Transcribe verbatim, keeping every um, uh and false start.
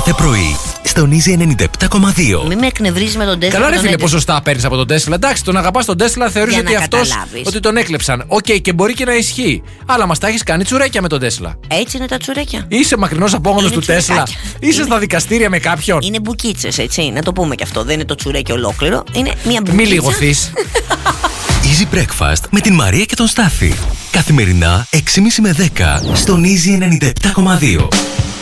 κάθε πρωί στον Easy ενενήντα επτά κόμμα δύο. Μην με εκνευρίζει με τον Τέσλα. Καλά, ρε φίλε, ποσοστά παίρνει από τον Τέσλα. Εντάξει, τον αγαπά τον Τέσλα, θεωρεί ότι αυτό ότι τον έκλεψαν. Οκ, okay, και μπορεί και να ισχύει. Αλλά μα τα έχει κάνει τσουρέκια με τον Τέσλα. Έτσι είναι τα τσουρέκια. Είσαι μακρινό απόγονο του Τέσλα. Είσαι είναι... στα δικαστήρια με κάποιον. Είναι μπουκίτσες, έτσι. Να το πούμε και αυτό. Δεν είναι το τσουρέκι ολόκληρο. Είναι μια μπουκίτσα. Μη λιγοθεί. Easy Breakfast με την Μαρία και τον Στάφη. Καθημερινά έξι και τριάντα με δέκα στον Easy ενενήντα επτά κόμμα δύο.